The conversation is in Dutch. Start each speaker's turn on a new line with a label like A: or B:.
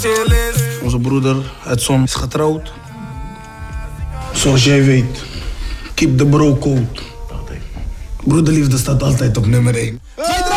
A: officieel is.
B: Onze broeder uit Som is getrouwd. Zoals jij weet, keep the bro code. Broederliefde staat altijd op nummer 1.